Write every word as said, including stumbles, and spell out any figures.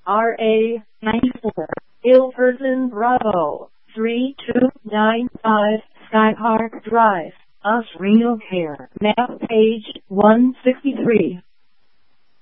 R A ninety-four, Ilverton, Bravo, three two nine five, Skypark Drive, Oswego Care, map page one sixty-three.